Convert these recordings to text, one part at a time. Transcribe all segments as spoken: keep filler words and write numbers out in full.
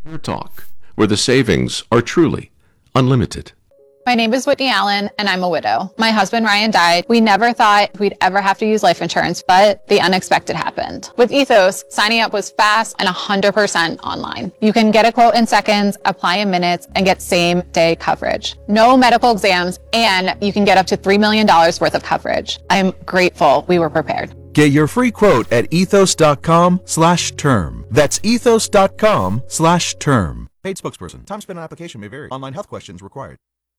Pure Talk, where the savings are truly unlimited. My name is Whitney Allen, and I'm a widow. My husband, Ryan, died. We never thought we'd ever have to use life insurance, but the unexpected happened. With Ethos, signing up was fast and one hundred percent online. You can get a quote in seconds, apply in minutes, and get same-day coverage. No medical exams, and you can get up to three million dollars worth of coverage. I'm grateful we were prepared. Get your free quote at ethos.com slash term. That's ethos.com slash term. Paid spokesperson. Time spent on application may vary. Online health questions required.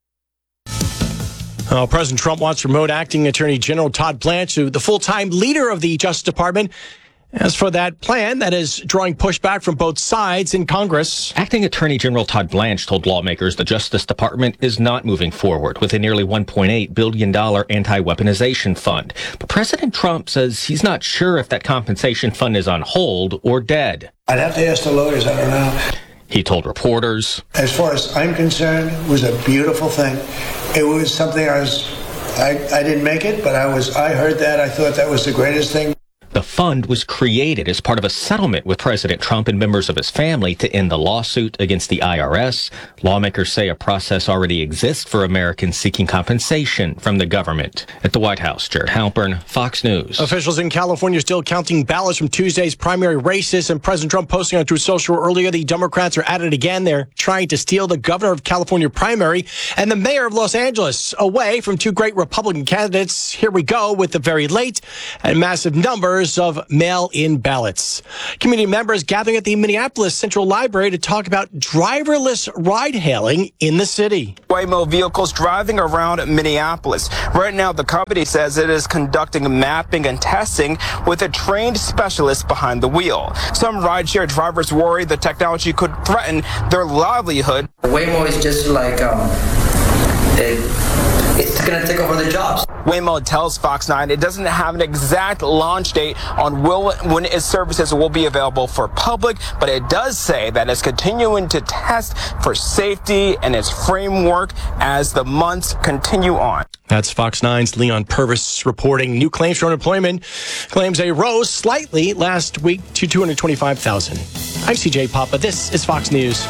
Uh, President Trump wants to promote Acting Attorney General Todd Blanche to the full-time leader of the Justice Department. As for that plan, that is drawing pushback from both sides in Congress. Acting Attorney General Todd Blanche told lawmakers the Justice Department is not moving forward with a nearly one point eight billion dollars anti-weaponization fund. But President Trump says he's not sure if that compensation fund is on hold or dead. I'd have to ask the lawyers, I don't know. He told reporters, as far as I'm concerned, it was a beautiful thing. It was something I was, I, I didn't make it, but I was, I heard that. I thought that was the greatest thing. The fund was created as part of a settlement with President Trump and members of his family to end the lawsuit against the I R S. Lawmakers say a process already exists for Americans seeking compensation from the government. At the White House, Jared Halpern, Fox News. Officials in California are still counting ballots from Tuesday's primary races, and President Trump posting on Truth Social earlier, the Democrats are at it again. They're trying to steal the governor of California primary and the mayor of Los Angeles away from two great Republican candidates. Here we go with the very late and massive numbers of mail-in ballots. Community members gathering at the Minneapolis Central Library to talk about driverless ride-hailing in the city. Waymo vehicles driving around Minneapolis. Right now, the company says it is conducting mapping and testing with a trained specialist behind the wheel. Some rideshare drivers worry the technology could threaten their livelihood. Waymo is just like um, it, it's going to take over the jobs. Waymo tells Fox nine it doesn't have an exact launch date on will, when its services will be available for public, but it does say that it's continuing to test for safety and its framework as the months continue on. That's Fox nine's Leon Purvis reporting. New claims for unemployment claims they rose slightly last week to two hundred twenty-five thousand. I'm C J Papa. This is Fox News.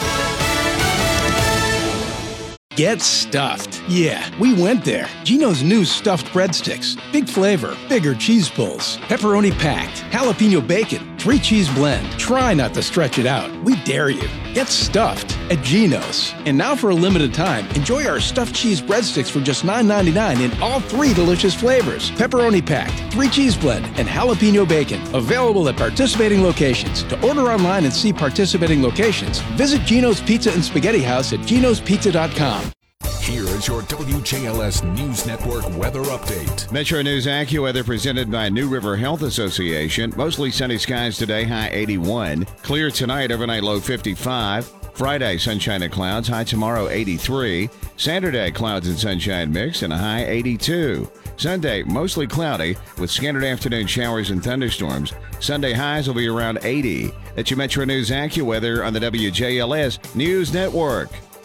Get stuffed. Yeah, we went there. Geno's new stuffed breadsticks. Big flavor, bigger cheese pulls, pepperoni packed, jalapeno bacon, three cheese blend. Try not to stretch it out. We dare you. Get stuffed at Geno's. And now for a limited time, enjoy our stuffed cheese breadsticks for just nine ninety-nine in all three delicious flavors. Pepperoni packed, three cheese blend, and jalapeno bacon. Available at participating locations. To order online and see participating locations, visit Geno's Pizza and Spaghetti House at genos pizza dot com. Here is your W J L S News Network weather update. Metro News AccuWeather presented by New River Health Association. Mostly sunny skies today, high eighty-one. Clear tonight, overnight low fifty-five. Friday, sunshine and clouds, high tomorrow eighty-three. Saturday, clouds and sunshine mix and a high eighty-two. Sunday, mostly cloudy with scattered afternoon showers and thunderstorms. Sunday highs will be around eighty. That's your Metro News AccuWeather on the W J L S News Network.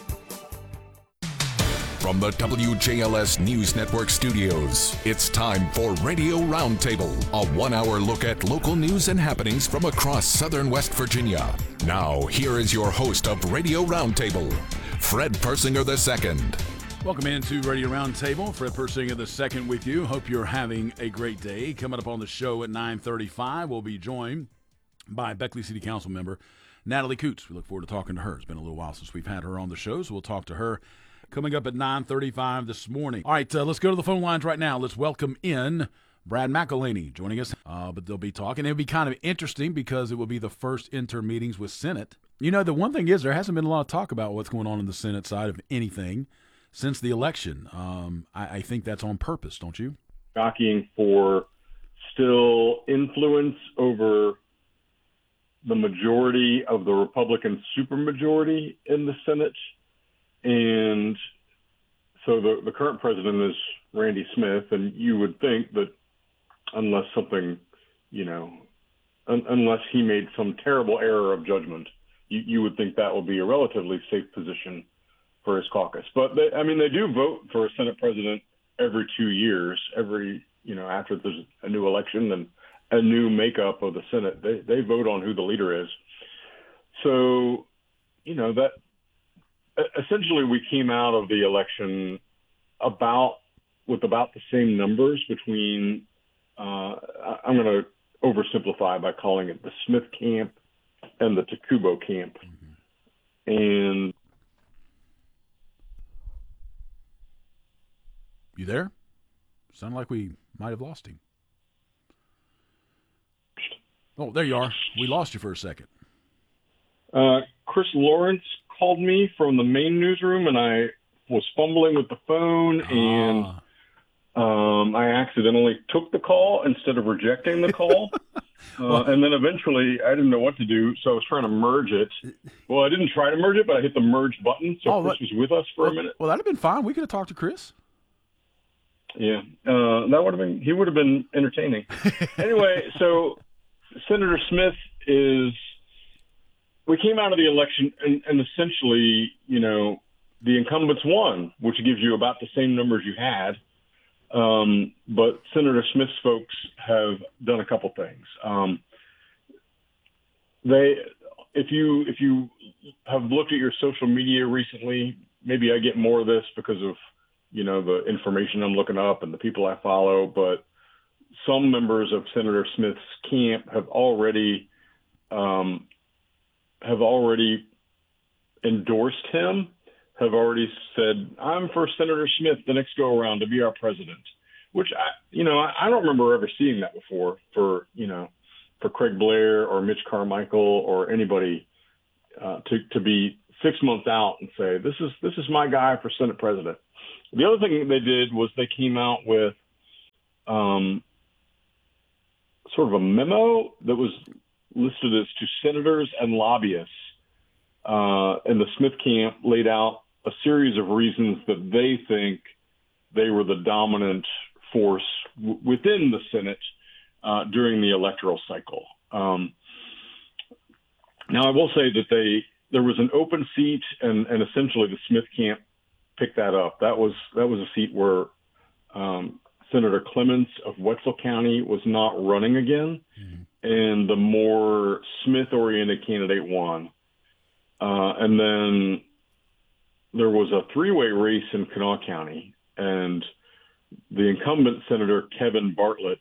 From the W J L S News Network studios, it's time for Radio Roundtable, a one-hour look at local news and happenings from across southern West Virginia. Now, here is your host of Radio Roundtable, Fred Persinger the Second. Welcome into Radio Roundtable. Fred Persinger the Second with you. Hope you're having a great day. Coming up on the show at nine thirty-five, we'll be joined by Beckley City Council member Natalie Coots. We look forward to talking to her. It's been a little while since we've had her on the show, so we'll talk to her coming up at nine thirty-five this morning. All right, uh, let's go to the phone lines right now. Let's welcome in Brad McElhaney joining us. Uh, but they'll be talking. It'll be kind of interesting because it will be the first interim meetings with Senate. You know, the one thing is there hasn't been a lot of talk about what's going on in the Senate side of anything since the election. Um, I, I think that's on purpose, don't you? Jockeying for still influence over the majority of the Republican supermajority in the Senate. And so the, the current president is Randy Smith, and you would think that unless something, you know, un, unless he made some terrible error of judgment, you, you would think that would be a relatively safe position for his caucus. But, they, I mean, they do vote for a Senate president every two years, every, you know, after there's a new election and a new makeup of the Senate. They, they vote on who the leader is. So, you essentially we came out of the election about with about the same numbers between. Uh, I'm going to oversimplify by calling it the Smith camp and the Takubo camp, mm-hmm. and. You there? Sound like we might have lost him. Oh, there you are. We lost you for a second. Uh, Chris Lawrence called me from the main newsroom, and I was fumbling with the phone, ah. and um, I accidentally took the call instead of rejecting the call. uh, and then eventually, I didn't know what to do, so I was trying to merge it. Well, I didn't try to merge it, but I hit the merge button, so oh, Chris that, was with us for well, a minute. Well, that'd have been fine. We could have talked to Chris. Yeah, uh, that would have been. He would have been entertaining. Anyway, so Senator Smith is. We came out of the election, and, and essentially, you know, the incumbents won, which gives you about the same numbers you had. Um, but Senator Smith's folks have done a couple things. Um, they, if you if you have looked at your social media recently, maybe I get more of this because of, you know, the information I'm looking up and the people I follow. But some members of Senator Smith's camp have already um, have already endorsed him. Have already said, I'm for Senator Smith the next go around to be our president, which I, you know, I, I don't remember ever seeing that before for, you know, for Craig Blair or Mitch Carmichael or anybody uh, to, to be six months out and say, this is, this is my guy for Senate president. The other thing they did was they came out with um, sort of a memo that was listed as to senators and lobbyists. Uh, and the Smith camp laid out a series of reasons that they think they were the dominant force w- within the Senate uh, during the electoral cycle. Um, now, I will say that they there was an open seat, and, and essentially the Smith camp picked that up. That was that was a seat where um, Senator Clements of Wetzel County was not running again, mm-hmm. and the more Smith-oriented candidate won. Uh, and then there was a three-way race in Kanawha County, and the incumbent Senator Kevin Bartlett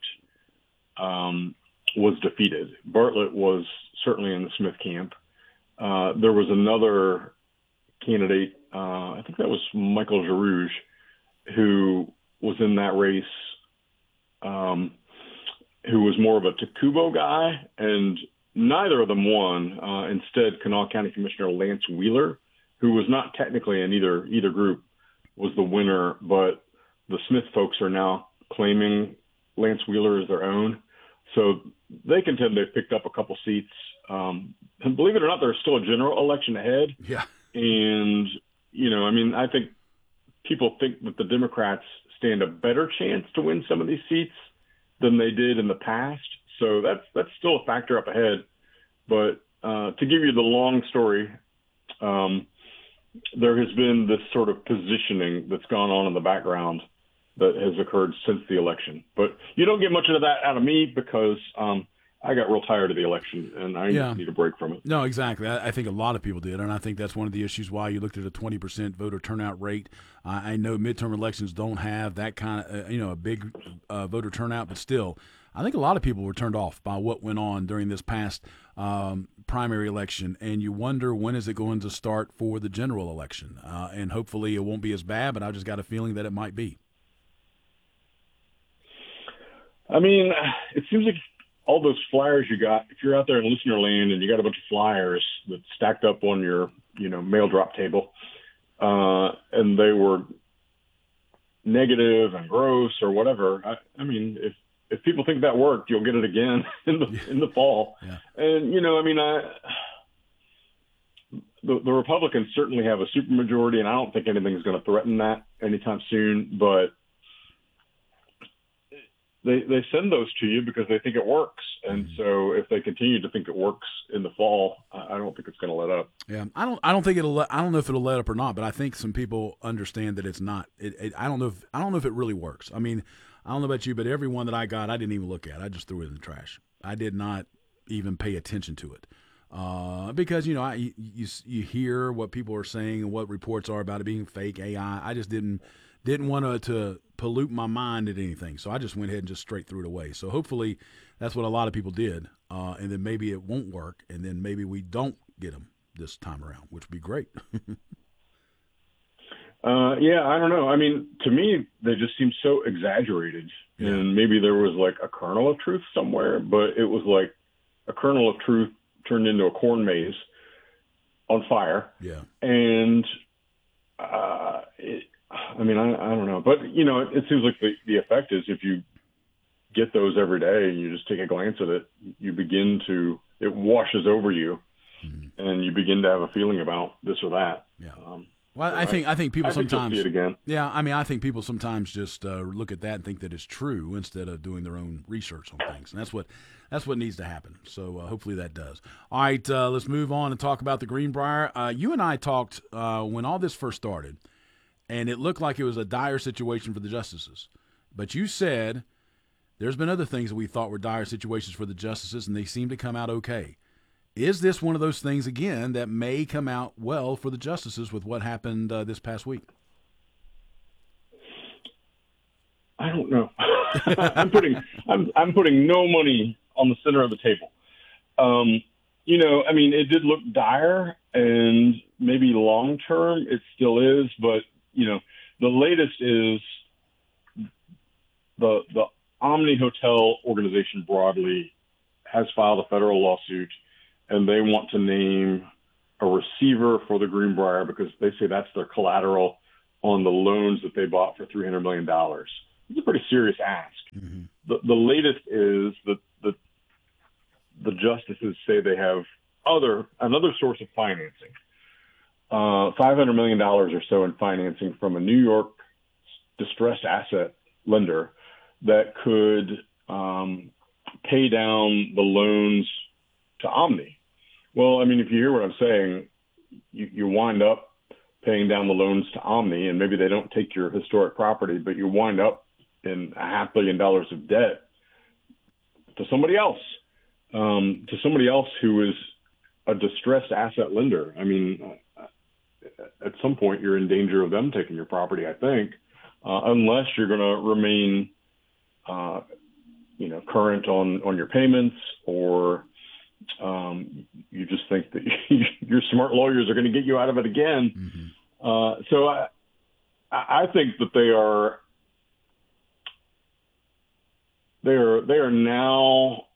um, was defeated. Bartlett was certainly in the Smith camp. Uh, there was another candidate, uh, I think that was Michael Girouge, who was in that race, um, who was more of a Takubo guy, and neither of them won. Uh, instead, Kanawha County Commissioner Lance Wheeler, who was not technically in either either group, was the winner. But the Smith folks are now claiming Lance Wheeler as their own. So they contend they've picked up a couple seats. Um, and believe it or not, there's still a general election ahead. Yeah. And, you know, I mean, I think people think that the Democrats stand a better chance to win some of these seats than they did in the past. So that's that's still a factor up ahead. But uh, to give you the long story, um, there has been this sort of positioning that's gone on in the background that has occurred since the election. But you don't get much of that out of me because um, I got real tired of the election, and I yeah. need a break from it. No, exactly. I, I think a lot of people did, and I think that's one of the issues why you looked at a twenty percent voter turnout rate. Uh, I know midterm elections don't have that kind of, uh, you know, a big uh, voter turnout, but still, I think a lot of people were turned off by what went on during this past um, primary election, and you wonder when is it going to start for the general election. Uh, and hopefully it won't be as bad, but I just got a feeling that it might be. I mean, it seems like all those flyers you got, if you're out there in listener land and you got a bunch of flyers that stacked up on your, you know, mail drop table, uh, and they were negative and gross or whatever. I, I mean, if, if people think that worked, you'll get it again in the, in the fall. Yeah. And, you know, I mean, I, the, the Republicans certainly have a supermajority, and I don't think anything's going to threaten that anytime soon, but They they send those to you because they think it works, and so if they continue to think it works in the fall, I don't think it's going to let up. Yeah, I don't I don't think it'll let, I don't know if it'll let up or not, but I think some people understand that it's not. It, it, I don't know if I don't know if it really works. I mean, I don't know about you, but every one that I got, I didn't even look at. I just threw it in the trash. I did not even pay attention to it. Uh, because, you know, I, you, you hear what people are saying and what reports are about it being fake A I. I just didn't didn't want to, to pollute my mind at anything. So I just went ahead and just straight threw it away. So hopefully that's what a lot of people did. Uh, and then maybe it won't work. And then maybe we don't get them this time around, which would be great. uh, yeah, I don't know. I mean, to me, they just seem so exaggerated. Yeah. And maybe there was like a kernel of truth somewhere, but it was like a kernel of truth turned into a corn maze on fire. Yeah. And, uh, it, I mean, I, I don't know, but you know, it, it seems like the, the effect is if you get those every day and you just take a glance at it, you begin to, it washes over you mm-hmm. and you begin to have a feeling about this or that. Yeah. Um, Well, I think I think people I think sometimes you'll see it again. Yeah, I mean, I think people sometimes just uh, look at that and think that it's true instead of doing their own research on things, and that's what that's what needs to happen. So uh, hopefully that does. All right, uh, let's move on and talk about the Greenbrier. Uh, you and I talked uh, when all this first started, and it looked like it was a dire situation for the justices. But you said there's been other things that we thought were dire situations for the justices, and they seem to come out okay. Is this one of those things, again, that may come out well for the justices with what happened uh, this past week? I don't know. I'm putting I'm I'm putting no money on the center of the table. Um, you know, I mean, it did look dire, and maybe long term it still is. But you know, the latest is the the Omni Hotel organization broadly has filed a federal lawsuit. And they want to name a receiver for the Greenbrier because they say that's their collateral on the loans that they bought for three hundred million dollars. It's a pretty serious ask. Mm-hmm. The, the latest is that the, the justices say they have other another source of financing, uh, five hundred million dollars or so in financing from a New York distressed asset lender that could um, pay down the loans to Omni. Well, I mean, if you hear what I'm saying, you, you wind up paying down the loans to Omni, and maybe they don't take your historic property, but you wind up in a half billion dollars of debt to somebody else, um, to somebody else who is a distressed asset lender. I mean, at some point, you're in danger of them taking your property, I think, uh, unless you're going to remain, uh, you know, current on, on your payments, or um, you just think that your smart lawyers are going to get you out of it again. Mm-hmm. Uh, so I, I think that they are, they are, they are now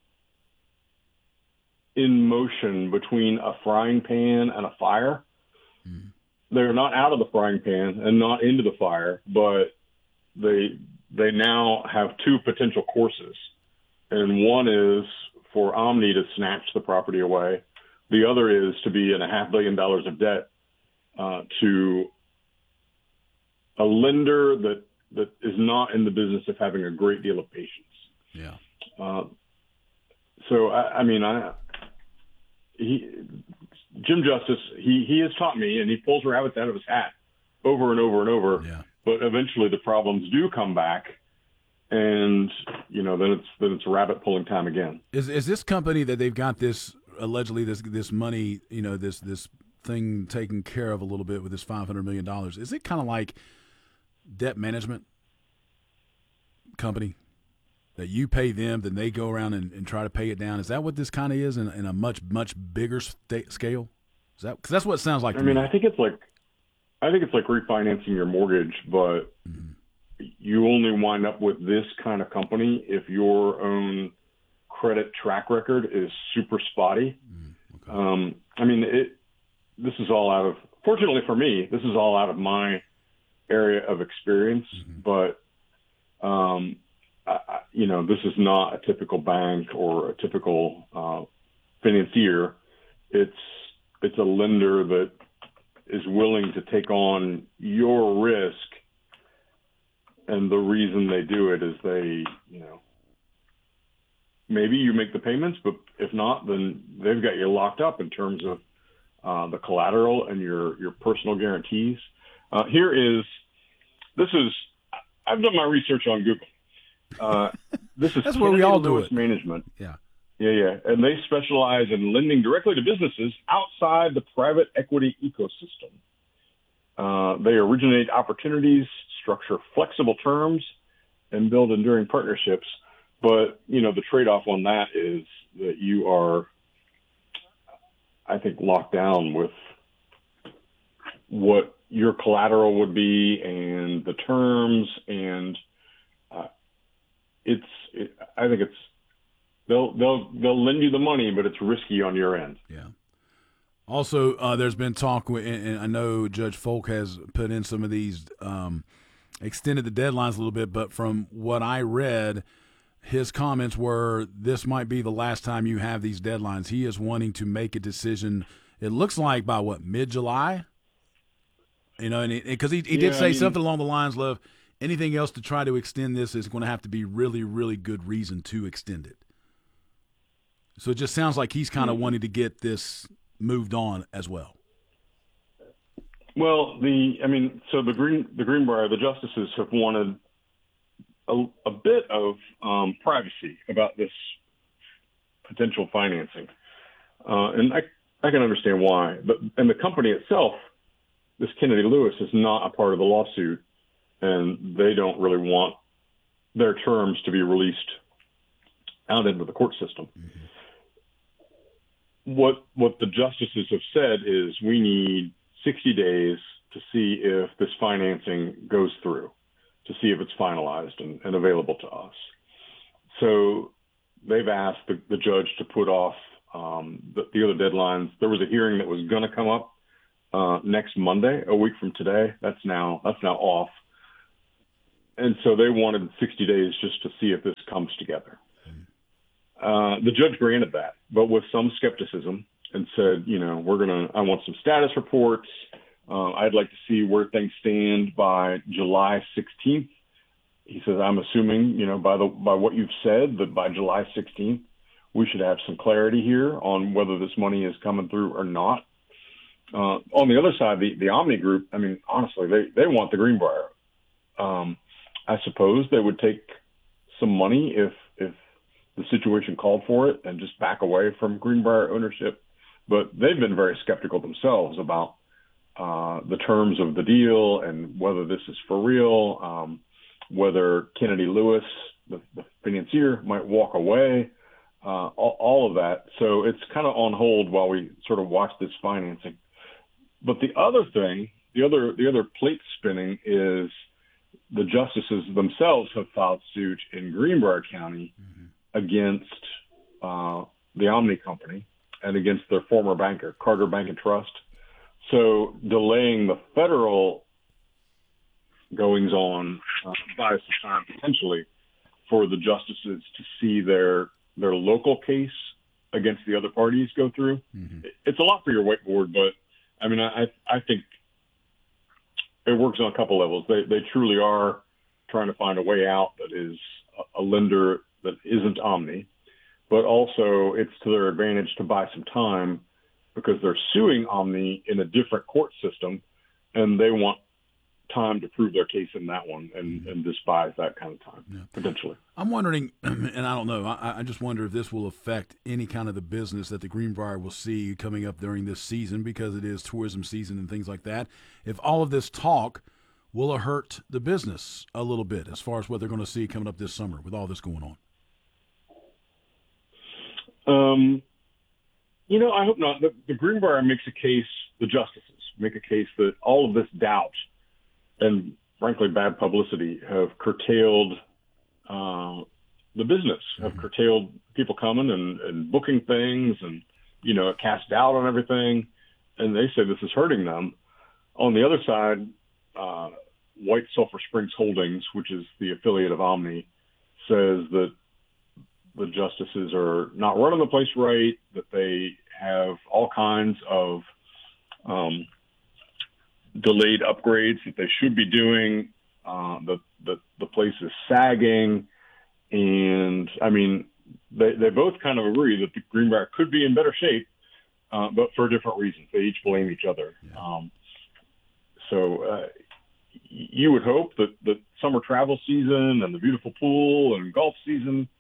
in motion between a frying pan and a fire. Mm-hmm. They're not out of the frying pan and not into the fire, but they, they now have two potential courses. And one is for Omni to snatch the property away. The other is to be in a half billion dollars of debt uh, to a lender that, that is not in the business of having a great deal of patience. Yeah. Uh, so, I, I mean, I, he, Jim Justice, he, he has taught me, and he pulls rabbits out of his hat over and over and over. Yeah. But eventually the problems do come back. And, you know, then it's then it's rabbit pulling time again. Is is this company that they've got this allegedly this this money, you know, this this thing taken care of a little bit with this five hundred million dollars? Is it kind of like debt management company that you pay them, then they go around and, and try to pay it down? Is that what this kind of is in, in a much much bigger sta- scale? Is that because that's what it sounds like? I to mean, me. I think it's like I think it's like refinancing your mortgage, but. Mm-hmm. You only wind up with this kind of company if your own credit track record is super spotty. Mm, okay. um, I mean, it. This is all out of, fortunately for me, this is all out of my area of experience. Mm-hmm. But, um, I, you know, this is not a typical bank or a typical uh, financier. It's it's a lender that is willing to take on your risk. And the reason they do it is they, you know, maybe you make the payments, but if not, then they've got you locked up in terms of uh, the collateral and your, your personal guarantees. Uh, here is, this is, I've done my research on Google. Uh, this is That's where we all do Lewis it. Management. Yeah. Yeah, yeah. And they specialize in lending directly to businesses outside the private equity ecosystem. Uh, they originate opportunities, structure flexible terms, and build enduring partnerships. But, you know, the trade-off on that is that you are, I think, locked down with what your collateral would be and the terms. And uh, it's, it, I think it's, they'll, they'll, they'll lend you the money, but it's risky on your end. Yeah. Also, uh, there's been talk, and I know Judge Folk has put in some of these, um, extended the deadlines a little bit, but from what I read, his comments were this might be the last time you have these deadlines. He is wanting to make a decision, it looks like, by what, mid-July? You know, and because he, he, he did Yeah, say I mean, something along the lines of anything else to try to extend this is going to have to be really, really good reason to extend it. So it just sounds like he's kind of Mm-hmm. wanting to get this moved on as well. Well, the I mean, so the Green the Greenbrier, the justices have wanted a, a bit of um, privacy about this potential financing, uh, and I I can understand why. But and the company itself, this Kennedy Lewis, is not a part of the lawsuit, and they don't really want their terms to be released out into the court system. Mm-hmm. What what the justices have said is we need sixty days to see if this financing goes through, to see if it's finalized and, and available to us. So they've asked the, the judge to put off um, the, the other deadlines. There was a hearing that was going to come up uh, next Monday, a week from today. That's now that's now off. And so they wanted sixty days just to see if this comes together. Uh, the judge granted that, but with some skepticism, and said, you know, we're going to, I want some status reports. Uh, I'd like to see where things stand by July sixteenth. He says, I'm assuming, you know, by the, by what you've said, that by July sixteenth, we should have some clarity here on whether this money is coming through or not. Uh, on the other side, the, the Omni Group, I mean, honestly, they, they want the Greenbrier. Um, I suppose they would take some money if, if the situation called for it and just back away from Greenbrier ownership. But they've been very skeptical themselves about uh, the terms of the deal and whether this is for real, um, whether Kennedy Lewis, the, the financier, might walk away, uh, all, all of that. So it's kind of on hold while we sort of watch this financing. But the other thing, the other the other plate spinning is the justices themselves have filed suit in Greenbrier County mm-hmm. against uh, the Omni Company and against their former banker, Carter Bank and Trust. So delaying the federal goings on uh, buys some time potentially for the justices to see their their local case against the other parties go through. Mm-hmm. It's a lot for your whiteboard, but I mean, I I think it works on a couple levels. They they truly are trying to find a way out that is a, a lender that isn't Omni, but also it's to their advantage to buy some time because they're suing Omni in a different court system, and they want time to prove their case in that one, and, and this buys that kind of time, yeah. potentially. I'm wondering, and I don't know, I, I just wonder if this will affect any kind of the business that the Greenbrier will see coming up during this season, because it is tourism season and things like that. If all of this talk will it hurt the business a little bit as far as what they're going to see coming up this summer with all this going on? Um, you know, I hope not. The, the Greenbrier makes a case, the justices make a case that all of this doubt and, frankly, bad publicity have curtailed uh, the business, have mm-hmm. curtailed people coming and, and booking things, and, you know, it casts doubt on everything, and they say this is hurting them. On the other side, uh, White Sulphur Springs Holdings, which is the affiliate of Omni, says that the justices are not running the place right, that they have all kinds of um, delayed upgrades that they should be doing. Uh, the, the the place is sagging, and I mean they they both kind of agree that the Greenbrier could be in better shape, uh, but for different reasons. They each blame each other. Yeah. Um, so uh, you would hope that the summer travel season and the beautiful pool and golf season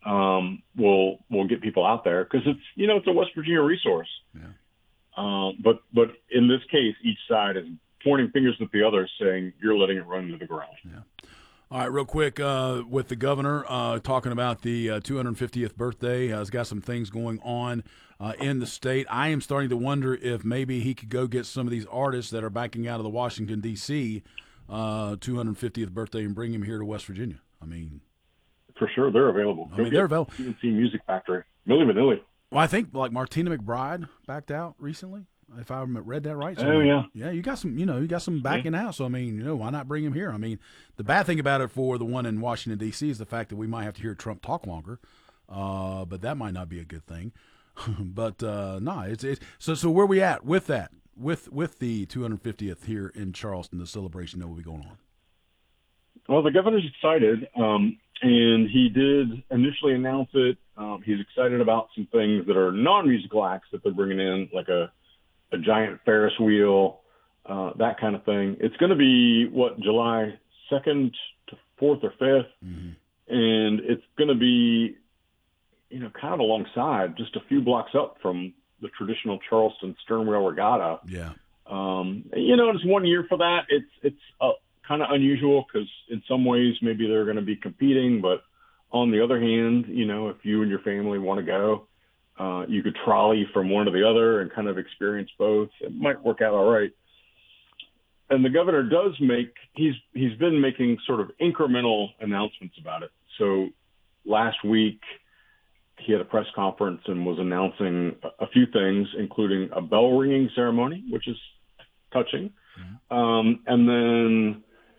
um, will will get people out there because it's you know it's a West Virginia resource. Yeah. Um, but but in this case, each side is pointing fingers at the other, saying you're letting it run into the ground. Yeah. All right, real quick, uh, with the governor uh, talking about the uh, two hundred fiftieth birthday, uh, has got some things going on uh, in the state. I am starting to wonder if maybe he could go get some of these artists that are backing out of the Washington, D C uh, two hundred fiftieth birthday and bring him here to West Virginia. I mean, for sure, they're available. I mean, they're available. C N C Music Factory, Milli Vanilli. Well, I think like Martina McBride backed out recently, if I read that right. So, oh yeah, yeah. You got some, you know, you got some backing yeah. out. So I mean, you know, why not bring him here? I mean, the bad thing about it for the one in Washington D C is the fact that we might have to hear Trump talk longer, uh, but that might not be a good thing. but uh, no, nah, it's it's so so. Where we at with that? With with the two hundred fiftieth here in Charleston, the celebration that will be going on. Well, the governor's excited, um, and he did initially announce it. Um, he's excited about some things that are non-musical acts that they're bringing in, like a, a giant Ferris wheel, uh, that kind of thing. It's going to be, what, July second to fourth or fifth, mm-hmm. and it's going to be, you know, kind of alongside, just a few blocks up from the traditional Charleston stern wheel regatta. Yeah. Um, you know, it's one year for that. It's it's uh, kind of unusual because in some ways maybe they're going to be competing, but on the other hand, you know, if you and your family want to go, uh, you could trolley from one to the other and kind of experience both. It might work out all right. And the governor does make, he's he's been making sort of incremental announcements about it. So last week he had a press conference and was announcing a, a few things, including a bell ringing ceremony, which is touching. Mm-hmm. Um, and then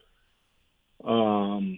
um,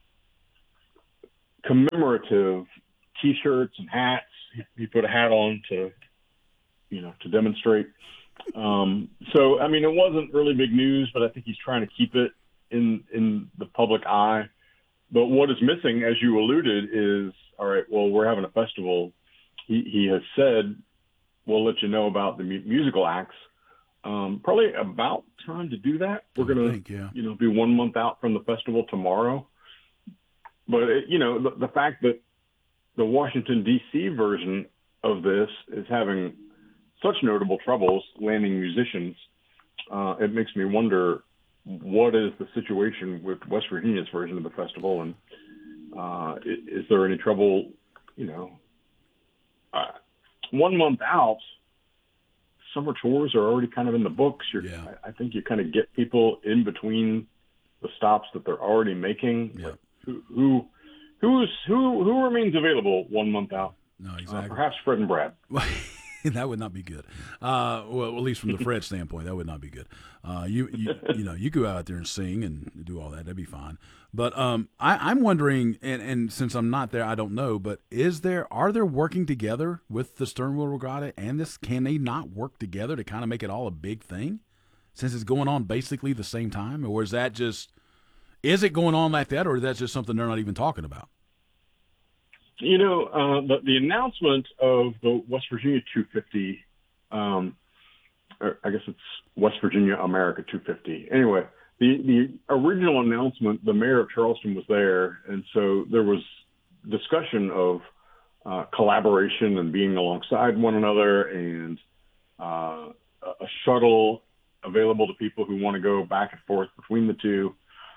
commemorative T-shirts and hats. He put a hat on to, you know, to demonstrate. Um, so, I mean, it wasn't really big news, but I think he's trying to keep it in in the public eye. But what is missing, as you alluded, is, all right, well, we're having a festival. He, he has said, we'll let you know about the mu- musical acts. Um, probably about time to do that. We're going to, yeah. you know, be one month out from the festival tomorrow. But, it, you know, the, the fact that the Washington, D C version of this is having such notable troubles landing musicians, uh, it makes me wonder what is the situation with West Virginia's version of the festival, and uh, is, is there any trouble, you know, uh, one month out, summer tours are already kind of in the books. You're, yeah. I, I think you kind of get people in between the stops that they're already making. Yeah. Like who, who, who's, who, who remains available one month out? No, exactly. Uh, perhaps Fred and Brad. That would not be good. Uh, well, at least from the Fred standpoint, that would not be good. Uh, you, you, you know, you go out there and sing and do all that. That'd be fine. But um, I, I'm wondering, and, and since I'm not there, I don't know. But is there, are they working together with the stern wheel regatta and this? Can they not work together to kind of make it all a big thing, since it's going on basically the same time? Or is that just, is it going on like that, or is that just something they're not even talking about? You know, uh, the, the announcement of the West Virginia two fifty, um, or I guess it's West Virginia America two fifty. Anyway, the, the original announcement, the mayor of Charleston was there, and so there was discussion of uh, collaboration and being alongside one another, and uh, a shuttle available to people who want to go back and forth between the two.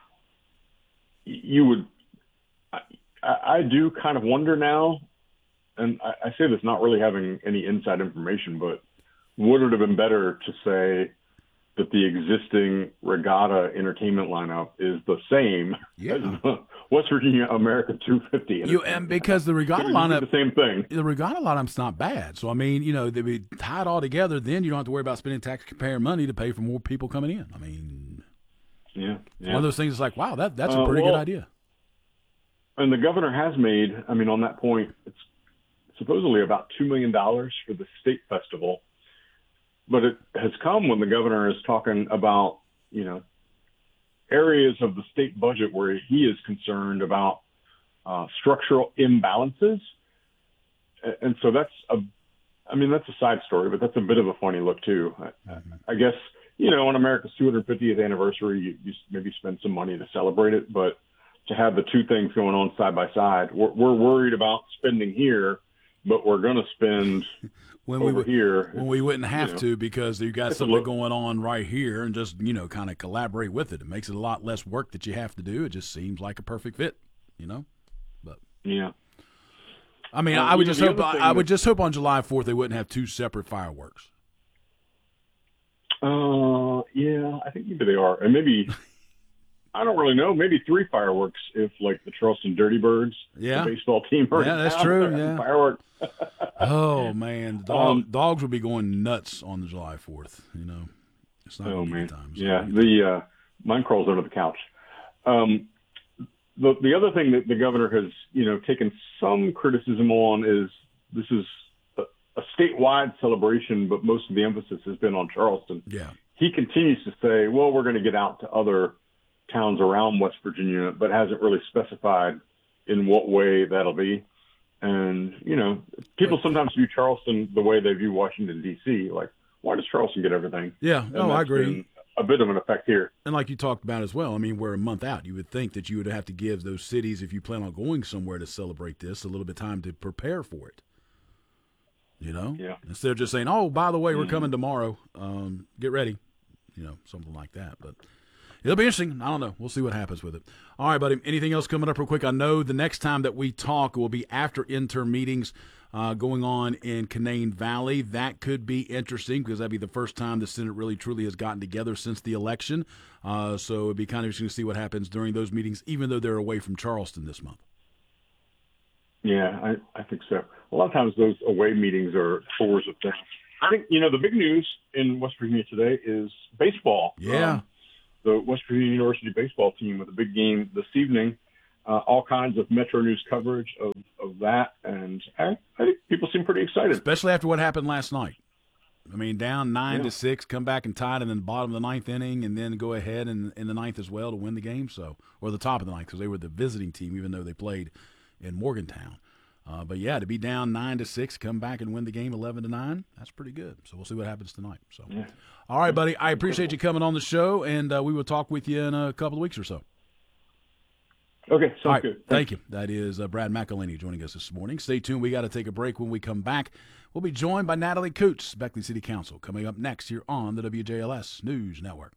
You would... I, I do kind of wonder now, and I, I say this not really having any inside information, but would it have been better to say that the existing regatta entertainment lineup is the same yeah. as the West Virginia America two fifty? You and because the regatta lineup, the same thing. The regatta lineup's not bad. So I mean, you know, they be tied all together. Then you don't have to worry about spending taxpayer money to pay for more people coming in. I mean, yeah, yeah. one of those things is like, wow, that that's a uh, pretty well, good idea. And the governor has made, I mean, on that point, it's supposedly about two million dollars for the state festival. But it has come when the governor is talking about, you know, areas of the state budget where he is concerned about uh, structural imbalances. And so that's a, I mean, that's a side story, but that's a bit of a funny look too. I, I guess, you know, on America's two hundred fiftieth anniversary, you, you maybe spend some money to celebrate it, but to have the two things going on side by side. We're, we're worried about spending here, but we're going to spend when over we would, here. When we wouldn't have you know, to because you got something going on right here and just, you know, kind of collaborate with it. It makes it a lot less work that you have to do. It just seems like a perfect fit, you know? But yeah. I mean, Well, I would you know, just the hope other thing I would that- just hope on July fourth they wouldn't have two separate fireworks. Uh, yeah, I think maybe they are. And maybe, I don't really know, maybe three fireworks if, like, the Charleston Dirty Birds, Yeah. the baseball team. are Yeah, in that's town, true, they're having yeah. Fireworks. Oh man, dog, Um, dogs would be going nuts on the July fourth. You know, it's not Oh, gonna be a man. good time. Yeah, the uh, mine crawls under the couch. Um, the the other thing that the governor has, you know, taken some criticism on is this is a, a statewide celebration, but most of the emphasis has been on Charleston. Yeah. He continues to say, well, we're going to get out to other towns around West Virginia, but hasn't really specified in what way that'll be. And, you know, people sometimes view Charleston the way they view Washington, D C. Like, why does Charleston get everything? Yeah, And no, I that's agree. been a bit of an effect here. And like you talked about as well, I mean, we're a month out. You would think that you would have to give those cities, if you plan on going somewhere to celebrate this, a little bit of time to prepare for it. You know? Yeah. Instead of just saying, oh, by the way, we're coming tomorrow. Um, get ready. You know, something like that. But it'll be interesting. I don't know. We'll see what happens with it. All right, buddy. Anything else coming up real quick? I know the next time that we talk will be after interim meetings uh, going on in Canaan Valley. That could be interesting because that'd be the first time the Senate really truly has gotten together since the election. Uh, so it'd be kind of interesting to see what happens during those meetings, even though they're away from Charleston this month. Yeah, I, I think so. A lot of times those away meetings are tours of things. I think, you know, the big news in West Virginia today is baseball. Yeah. Um, the West Virginia University baseball team with a big game this evening. Uh, all kinds of Metro News coverage of, of that. And I, I think people seem pretty excited. Especially after what happened last night. I mean, down nine Yeah. to six, come back and tie it in the bottom of the ninth inning, and then go ahead in, in the ninth as well to win the game. So, or the top of the ninth because they were the visiting team, even though they played in Morgantown. Uh, but yeah, to be down nine to six, come back and win the game eleven to nine, that's pretty good. So we'll see what happens tonight. So, Yeah. all right, buddy, I appreciate you coming on the show, and uh, we will talk with you in a couple of weeks or so. Okay, sounds All right, good. thank you. That is uh, Brad McElhaney joining us this morning. Stay tuned. We got to take a break. When we come back, we'll be joined by Natalie Coots, Beckley City Council, coming up next here on the W J L S News Network.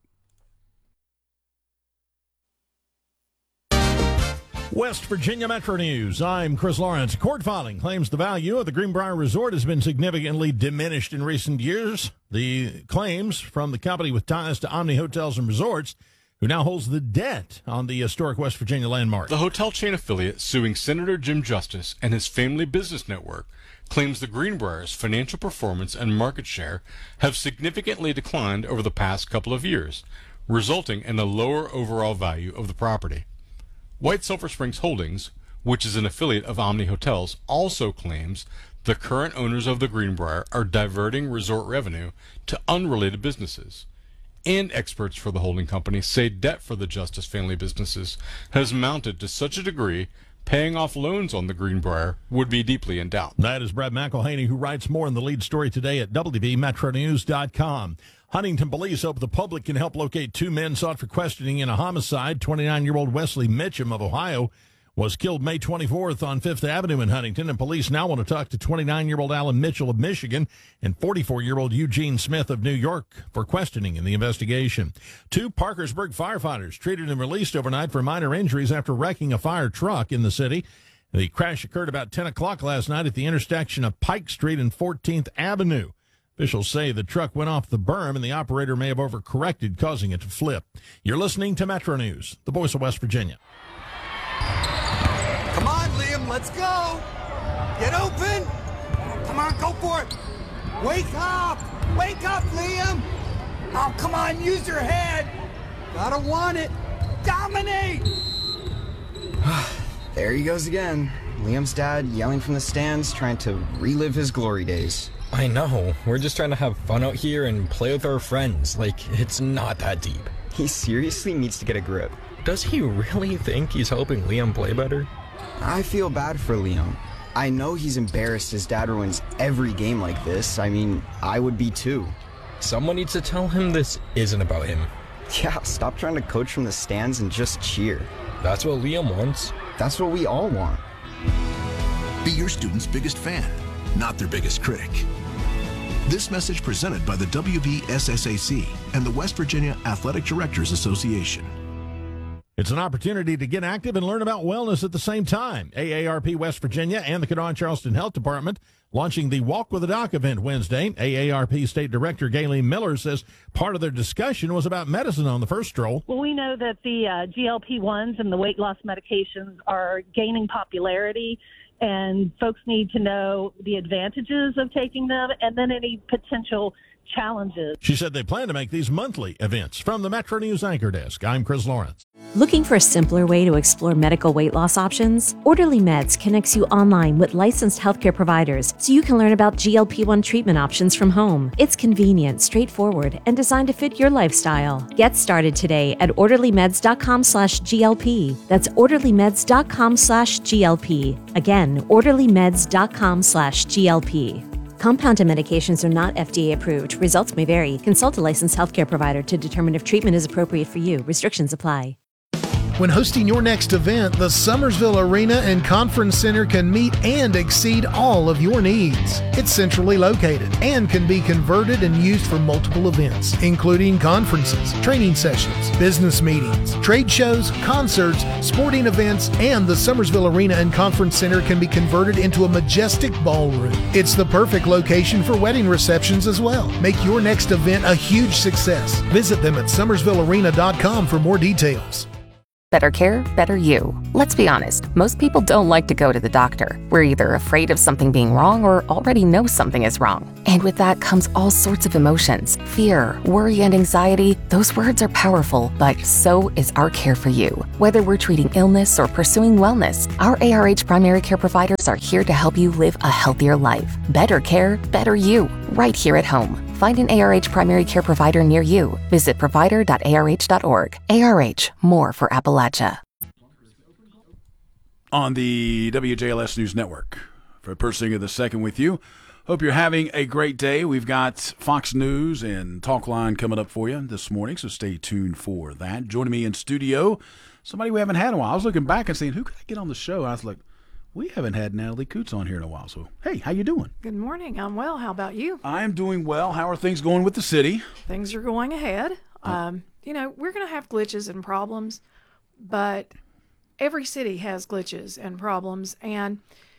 West Virginia Metro News. I'm Chris Lawrence. Court filing claims the value of the Greenbrier Resort has been significantly diminished in recent years. The claims from the company with ties to Omni Hotels and Resorts, who now holds the debt on the historic West Virginia landmark. The hotel chain affiliate suing Senator Jim Justice and his family business network claims the Greenbrier's financial performance and market share have significantly declined over the past couple of years, resulting in a lower overall value of the property. White Sulphur Springs Holdings, which is an affiliate of Omni Hotels, also claims the current owners of the Greenbrier are diverting resort revenue to unrelated businesses. And experts for the holding company say debt for the Justice family businesses has mounted to such a degree paying off loans on the Greenbrier would be deeply in doubt. That is Brad McElhaney, who writes more in the lead story today at W V Metro News dot com. Huntington police hope the public can help locate two men sought for questioning in a homicide. twenty-nine-year-old Wesley Mitchum of Ohio was killed May twenty-fourth on Fifth Avenue in Huntington, and police now want to talk to twenty-nine-year-old Alan Mitchell of Michigan and forty-four-year-old Eugene Smith of New York for questioning in the investigation. Two Parkersburg firefighters treated and released overnight for minor injuries after wrecking a fire truck in the city. The crash occurred about ten o'clock last night at the intersection of Pike Street and fourteenth Avenue. Officials say the truck went off the berm and the operator may have overcorrected, causing it to flip. You're listening to Metro News, the voice of West Virginia. Come on, Liam, let's go. Get open. Come on, go for it. Wake up. Wake up, Liam. Oh, come on, use your head. Gotta want it. Dominate. There he goes again. Liam's dad yelling from the stands, trying to relive his glory days. I know. We're just trying to have fun out here and play with our friends. Like, it's not that deep. He seriously needs to get a grip. Does he really think he's helping Liam play better? I feel bad for Liam. I know he's embarrassed his dad ruins every game like this. I mean, I would be too. Someone needs to tell him this isn't about him. Yeah, stop trying to coach from the stands and just cheer. That's what Liam wants. That's what we all want. Be your student's biggest fan, not their biggest critic. This message presented by the W V S S A C and the West Virginia Athletic Directors Association. It's an opportunity to get active and learn about wellness at the same time. A A R P West Virginia and the Kanawha Charleston Health Department launching the Walk with the Doc event Wednesday. A A R P State Director Gayleen Miller says part of their discussion was about medicine on the first stroll. Well, we know that the uh, G L P ones and the weight loss medications are gaining popularity, and folks need to know the advantages of taking them and then any potential challenges. She said they plan to make these monthly events. From the Metro News Anchor Desk, I'm Chris Lawrence. Looking for a simpler way to explore medical weight loss options? Orderly Meds connects you online with licensed healthcare providers so you can learn about G L P one treatment options from home. It's convenient, straightforward, and designed to fit your lifestyle. Get started today at orderlymeds.com slash GLP. That's orderlymeds.com slash GLP. Again, orderlymeds.com slash GLP. Compounded medications are not F D A approved. Results may vary. Consult a licensed healthcare provider to determine if treatment is appropriate for you. Restrictions apply. When hosting your next event, the Summersville Arena and Conference Center can meet and exceed all of your needs. It's centrally located and can be converted and used for multiple events, including conferences, training sessions, business meetings, trade shows, concerts, sporting events, and the Summersville Arena and Conference Center can be converted into a majestic ballroom. It's the perfect location for wedding receptions as well. Make your next event a huge success. Visit them at summersville arena dot com for more details. Better care, better you. Let's be honest, most people don't like to go to the doctor. We're either afraid of something being wrong or already know something is wrong. And with that comes all sorts of emotions. Fear, worry, and anxiety. Those words are powerful, but so is our care for you. Whether we're treating illness or pursuing wellness, our A R H primary care providers are here to help you live a healthier life. Better care, better you. Right here at home. Find an A R H primary care provider near you. Visit provider dot A R H dot org. A R H, more for Appalachia. On the W J L S News Network. For Persinger the Second with you. Hope you're having a great day. We've got Fox News and Talkline coming up for you this morning, so stay tuned for that. Joining me in studio, somebody we haven't had in a while. I was looking back and saying, who could I get on the show? I was like, we haven't had Natalie Coots on here in a while. So, hey, how you doing? Good morning. I'm well. How about you? I'm doing well. How are things going with the city? Things are going ahead. Um, you know, we're going to have glitches and problems, but every city has glitches and problems. And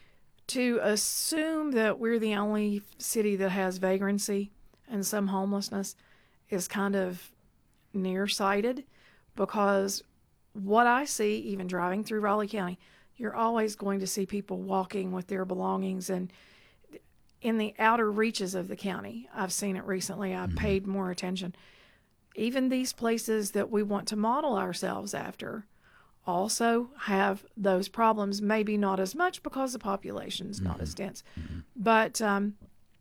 to assume that we're the only city that has vagrancy and some homelessness is kind of nearsighted, because what I see, even driving through Raleigh County, you're always going to see people walking with their belongings, and in the outer reaches of the county. I've seen it recently. I've mm-hmm. paid more attention. Even these places that we want to model ourselves after also have those problems, maybe not as much because the population's mm-hmm. not as dense. Mm-hmm. But um,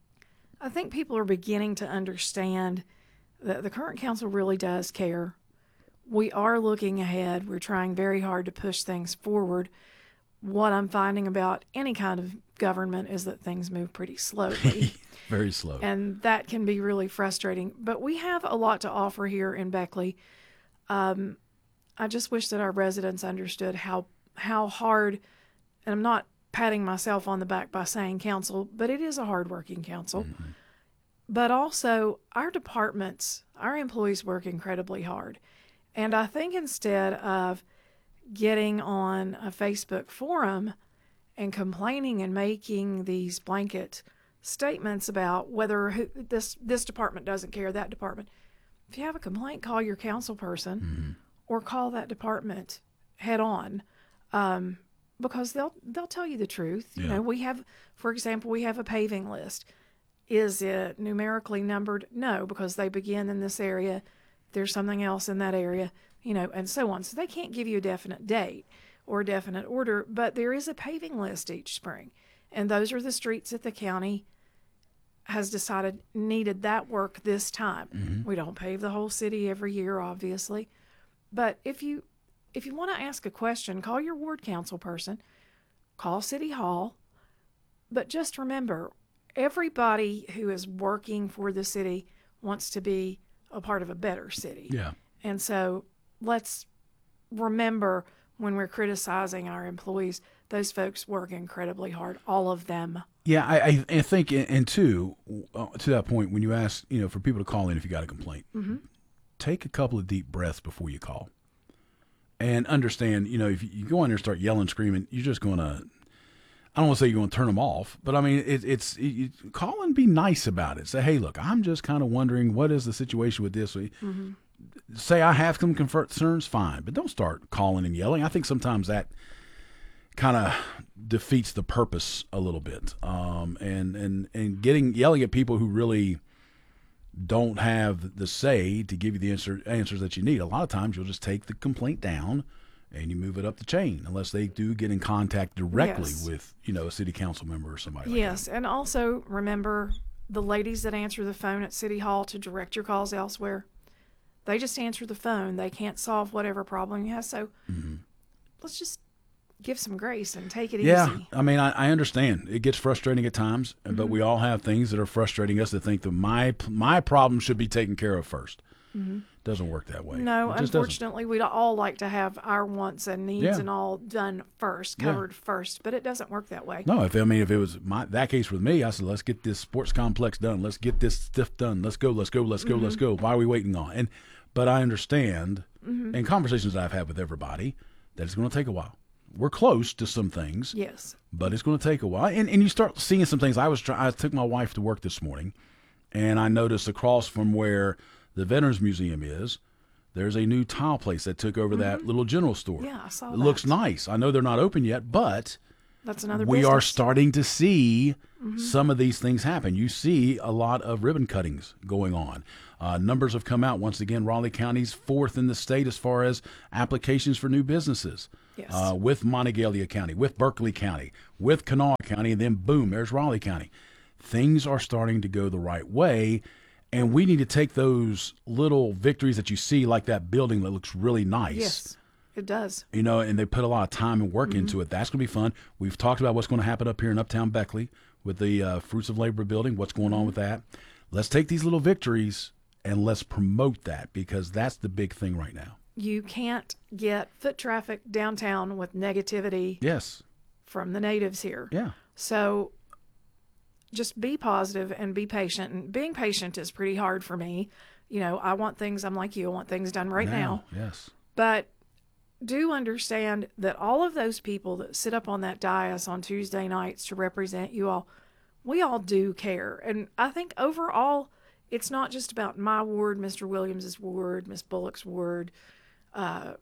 I think people are beginning to understand that the current council really does care. We are looking ahead. We're trying very hard to push things forward. What I'm finding about any kind of government is that things move pretty slowly. Very slow. And that can be really frustrating. But we have a lot to offer here in Beckley. Um, I just wish that our residents understood how how hard, and I'm not patting myself on the back by saying council, but it is a hardworking council. Mm-hmm. But also our departments, our employees work incredibly hard. And I think instead of getting on a Facebook forum and complaining and making these blanket statements about whether who, this this department doesn't care, that department. If you have a complaint, call your council person mm-hmm. or call that department head on, um, because they'll they'll tell you the truth. Yeah. You know, we have, for example, we have a paving list. Is it numerically numbered? No, because they begin in this area. There's something else in that area, you know, and so on. So they can't give you a definite date or a definite order, but there is a paving list each spring. And those are the streets that the county has decided needed that work this time. Mm-hmm. We don't pave the whole city every year, obviously. But if you if you want to ask a question, call your ward council person, call City Hall. But just remember, everybody who is working for the city wants to be a part of a better city. Yeah. And so let's remember when we're criticizing our employees, those folks work incredibly hard, all of them. Yeah, I, I, I think, and two, uh, to that point, when you ask, you know, for people to call in if you got a complaint, Mm-hmm. take a couple of deep breaths before you call. And understand, you know, if you go in there and start yelling, screaming, you're just going to, I don't want to say you're going to turn them off, but I mean, it, it's, you call and be nice about it. Say, hey, look, I'm just kind of wondering, what is the situation with this? Mm-hmm. Say I have some concerns, fine, but don't start calling and yelling. I think sometimes that kind of defeats the purpose a little bit. Um, and, and, and getting, yelling at people who really don't have the say to give you the answer, answers that you need. A lot of times you'll just take the complaint down and you move it up the chain, unless they do get in contact directly Yes. with, you know, a city council member or somebody like Yes, and also remember the ladies that answer the phone at City Hall to direct your calls elsewhere. They just answer the phone. They can't solve whatever problem you have. So Mm-hmm. let's just give some grace and take it Yeah, easy. I mean, I, I understand it gets frustrating at times, but Mhm. we all have things that are frustrating us that think that my my problem should be taken care of first. Mhm. Doesn't work that way. No, It just doesn't. unfortunately, we'd all like to have our wants and needs Yeah. and all done first, Yeah. covered first, but it doesn't work that way. No, if I mean if it was my that case with me, I said let's get this sports complex done. Let's get this stuff done. Let's go. Let's go. Let's go. Let's Mhm. go. Why are we waiting on? And but I understand, Mhm. in conversations I've had with everybody, that it's going to take a while. We're close to some things, Yes. but it's going to take a while. And and you start seeing some things. I was try, I took my wife to work this morning, and I noticed across from where the Veterans Museum is, there's a new tile place that took over that little general store. Yeah, I saw It that. looks nice. I know they're not open yet, but That's another we business. are starting to see Mhm. some of these things happen. You see a lot of ribbon cuttings going on. Uh, numbers have come out. Once again, Raleigh County's fourth in the state as far as applications for new businesses. Yes. Uh, with Monongalia County, with Berkeley County, with Kanawha County, and then boom, there's Raleigh County. Things are starting to go the right way, and we need to take those little victories that you see, like that building that looks really nice. Yes, it does. You know, and they put a lot of time and work Mhm. into it. That's going to be fun. We've talked about what's going to happen up here in Uptown Beckley with the uh, Fruits of Labor building, what's going on with that. Let's take these little victories and let's promote that, because that's the big thing right now. You can't get foot traffic downtown with negativity Yes. from the natives here. Yeah. So just be positive and be patient. And being patient is pretty hard for me. You know, I want things, I'm like you, I want things done right now. Yes. But do understand that all of those people that sit up on that dais on Tuesday nights to represent you all, we all do care. And I think overall, it's not just about my ward, Mister Williams's ward, Miss Bullock's ward, uh,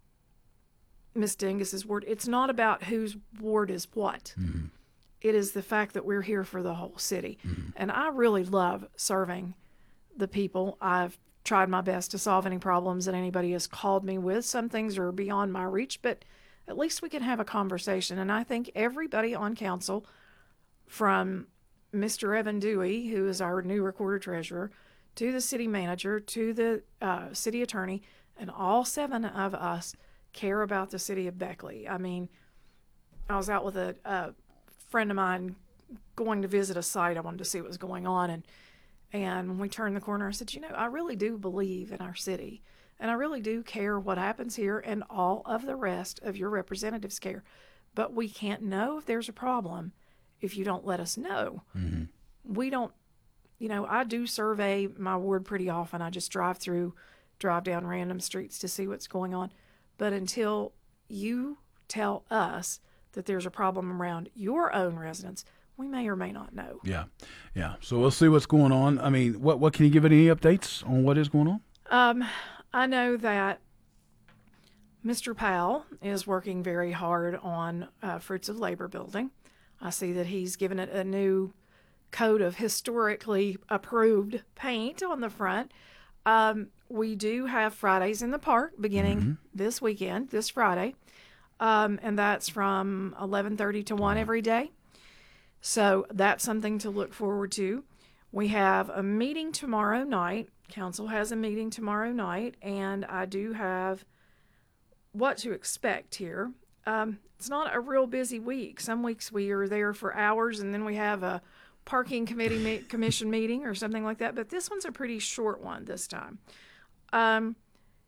Miss Dingus's ward. It's not about whose ward is what. Mm-hmm. It is the fact that we're here for the whole city. And I really love serving the people. I've tried my best to solve any problems that anybody has called me with. Some things are beyond my reach, but at least we can have a conversation. And I think everybody on council, from Mister Evan Dewey, who is our new recorder treasurer, to the city manager, to the uh, city attorney, and all seven of us care about the city of Beckley. I mean, I was out with a, a friend of mine going to visit a site. I wanted to see what was going on, and and when we turned the corner, I said, you know, I really do believe in our city, and I really do care what happens here, and all of the rest of your representatives care. But we can't know if there's a problem if you don't let us know. Mm-hmm. We don't, you know, I do survey my ward pretty often. I just drive through, drive down random streets to see what's going on. But until you tell us that there's a problem around your own residents, we may or may not know. Yeah. Yeah. So we'll see what's going on. I mean, what, what can you give any updates on what is going on? Um, I know that Mister Powell is working very hard on uh, Fruits of Labor building. I see that he's given it a new coat of historically approved paint on the front. Um, we do have Fridays in the Park beginning Mm-hmm. this weekend, this Friday, um, and that's from eleven thirty to one every day. So that's something to look forward to. We have a meeting tomorrow night. Council has a meeting tomorrow night, and I do have what to expect here. Um, it's not a real busy week. Some weeks we are there for hours, and then we have a parking committee me- commission meeting or something like that. But this one's a pretty short one this time. Um,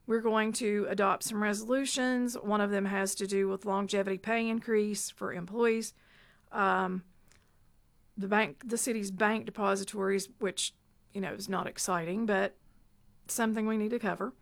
we're going to adopt some resolutions. One of them has to do with longevity pay increase for employees. Um, the bank, the city's bank depositories, which, you know, is not exciting, but something we need to cover.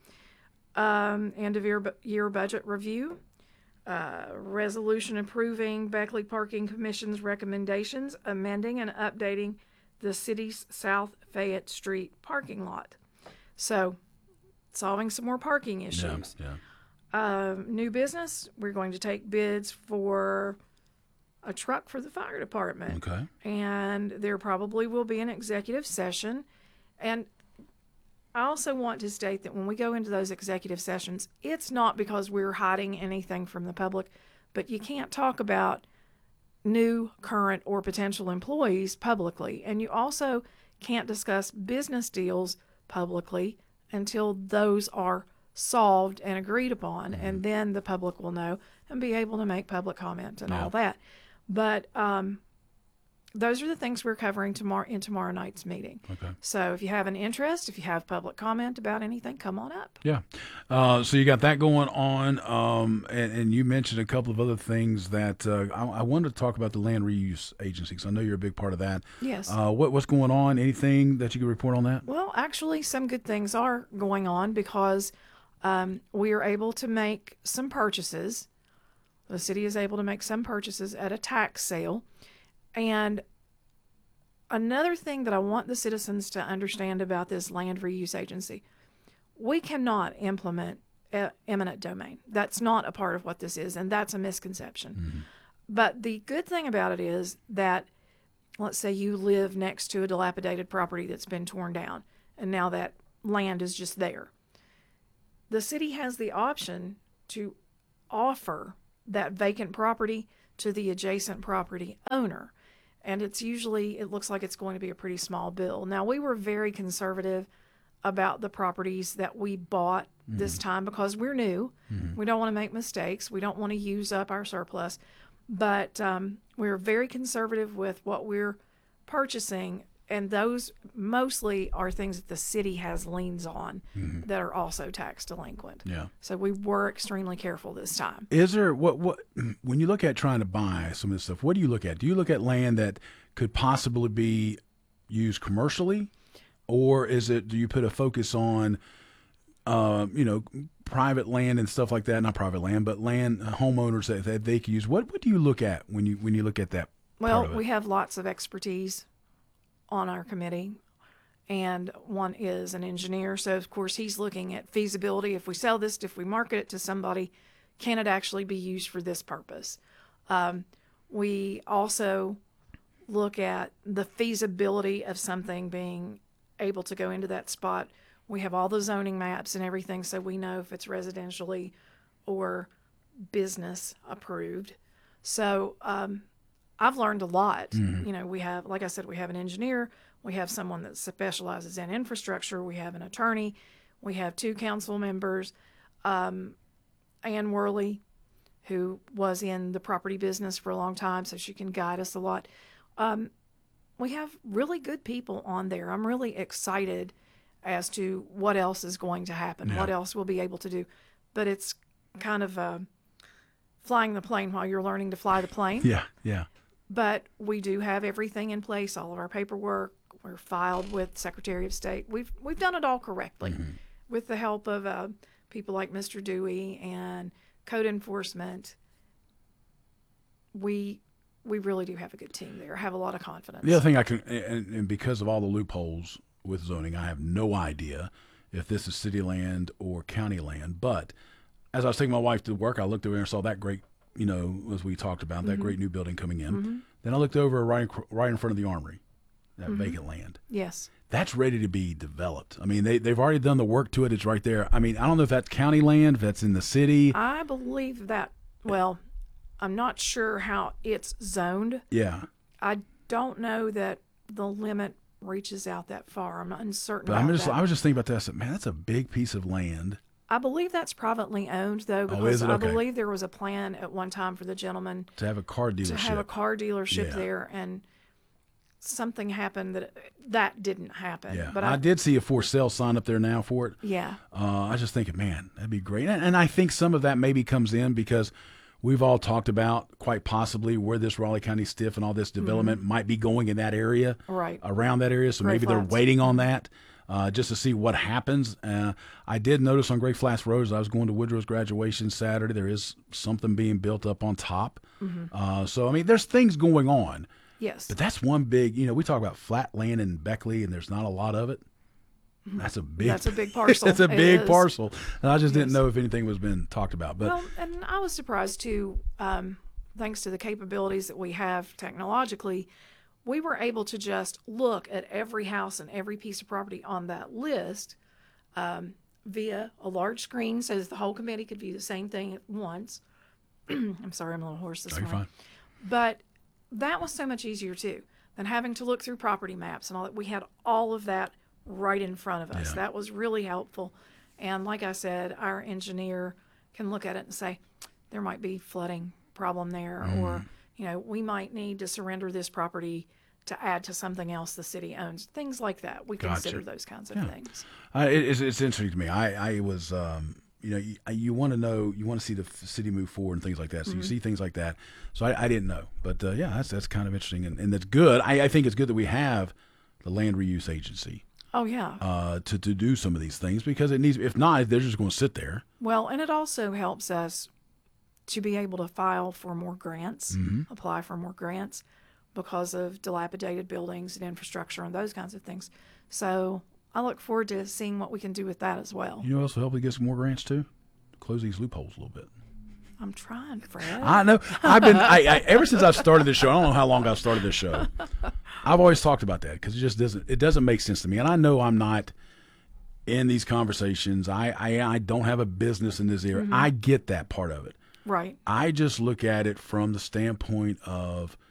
Um, end of year, year budget review. Uh, resolution approving Beckley Parking Commission's recommendations, amending and updating the city's South Fayette Street parking lot. So, solving some more parking issues. Yeah, yeah. Um, new business, we're going to take bids for a truck for the fire department. Okay. And there probably will be an executive session. And I also want to state that when we go into those executive sessions, it's not because we're hiding anything from the public, but you can't talk about new, current, or potential employees publicly. And you also can't discuss business deals publicly until those are solved and agreed upon, mm-hmm. and then the public will know and be able to make public comment and yeah. all that. But um, those are the things we're covering tomorrow in tomorrow night's meeting. Okay. So if you have an interest, if you have public comment about anything, come on up. Yeah. Uh, so you got that going on, um, and, and you mentioned a couple of other things that uh, I, I wanted to talk about the land reuse agency, because I know you're a big part of that. Yes. Uh, what, what's going on? Anything that you can report on that? Well, actually, some good things are going on because um, we are able to make some purchases. The city is able to make some purchases at a tax sale. And another thing that I want the citizens to understand about this land reuse agency, we cannot implement e- eminent domain. That's not a part of what this is, and that's a misconception. Mm-hmm. But the good thing about it is that, let's say you live next to a dilapidated property that's been torn down, and now that land is just there. The city has the option to offer that vacant property to the adjacent property owner. And it's usually, it looks like it's going to be a pretty small bill. Now, we were very conservative about the properties that we bought mm-hmm. this time because we're new. Mm-hmm. We don't want to make mistakes. We don't want to use up our surplus. But um, we're very conservative with what we're purchasing. And those mostly are things that the city has liens on mm-hmm. that are also tax delinquent. Yeah. So we were extremely careful this time. Is there, what, what, when you look at trying to buy some of this stuff, what do you look at? Do you look at land that could possibly be used commercially? Or is it, do you put a focus on, uh, you know, private land and stuff like that? Not private land, but land uh, homeowners that, that they could use. What, what do you look at when you, when you look at that? Well, we have lots of expertise on our committee, and one is an engineer. So, of course, he's looking at feasibility. If we sell this, if we market it to somebody, can it actually be used for this purpose? Um, we also look at the feasibility of something being able to go into that spot. We have all the zoning maps and everything, so we know if it's residentially or business approved. So, um, I've learned a lot. Mm-hmm. You know, we have, like I said, we have an engineer, we have someone that specializes in infrastructure, we have an attorney, we have two council members, um, Ann Worley, who was in the property business for a long time, so she can guide us a lot. Um, we have really good people on there. I'm really excited as to what else is going to happen, yeah. what else we'll be able to do. But it's kind of uh, flying the plane while you're learning to fly the plane. Yeah, yeah. But we do have everything in place, all of our paperwork. We're filed with Secretary of State. We've we've done it all correctly mm-hmm. with the help of uh, people like Mister Dewey and code enforcement. We we really do have a good team there. I have a lot of confidence. The other thing I can, and, and because of all the loopholes with zoning, I have no idea if this is city land or county land. But as I was taking my wife to work, I looked over and saw that great, you know, as we talked about, that mm-hmm. great new building coming in. Mm-hmm. Then I looked over right, right in front of the armory, that mm-hmm. vacant land. Yes. That's ready to be developed. I mean, they, they've already done the work to it. It's right there. I mean, I don't know if that's county land, if that's in the city. I believe that, well, I'm not sure how it's zoned. Yeah. I don't know that the limit reaches out that far. I'm uncertain but about I'm just, that. I was just thinking about that. I said, man, that's a big piece of land. I believe that's privately owned, though, because oh, is it? I Okay. believe there was a plan at one time for the gentleman to have a car dealership. To have a car dealership yeah. there, and something happened that that didn't happen. Yeah, but I, I, did see a for sale sign up there now for it. Yeah. Uh, I was just thinking, man, that'd be great. And, and I think some of that maybe comes in because we've all talked about quite possibly where this Raleigh County Stiff and all this development Mm-hmm. might be going in that area, Right. around that area. So Gray maybe Flats. they're waiting on that uh, just to see what happens. Uh, I did notice on Gray Flats Road, as I was going to Woodrow's graduation Saturday, there is something being built up on top. Mhm. Uh, so, I mean, there's things going on. Yes. But that's one big, you know, we talk about flat land in Beckley and there's not a lot of it. That's a big, That's a big parcel. that's a It big is. parcel. And I just didn't Yes. know if anything was being talked about. But well, and I was surprised too. Um, thanks to the capabilities that we have technologically, we were able to just look at every house and every piece of property on that list um, via a large screen, so that the whole committee could view the same thing at once. I'm sorry, I'm a little hoarse this No, you're morning. But that was so much easier too than having to look through property maps and all that. We had all of that right in front of us. Yeah. That was really helpful. And like I said, our engineer can look at it and say, there might be flooding problem there, Mm. or, you know, we might need to surrender this property to add to something else the city owns. Things like that. We Gotcha. consider those kinds of Yeah. things. Uh, it, it's, it's interesting to me. I, I was, um, you know, you, you want to know, you want to see the f- city move forward and things like that. So Mhm. you see things like that. So I, I didn't know, but uh, yeah, that's that's kind of interesting, and, and that's good. I, I think it's good that we have the Land Reuse Agency Oh, yeah. uh, to to do some of these things, because it needs. If not, they're just going to sit there. Well, and it also helps us to be able to file for more grants, Mhm. apply for more grants because of dilapidated buildings and infrastructure and those kinds of things. So I look forward to seeing what we can do with that as well. You know what else will help you get some more grants too? Close these loopholes a little bit. I'm trying, Fred. I know. I've been I, I, ever since I've started this show. I don't know how long I've started this show. I've always talked about that because it just doesn't. It doesn't make sense to me. And I know I'm not in these conversations. I I, I don't have a business in this area. Mhm. I get that part of it. Right. I just look at it from the standpoint of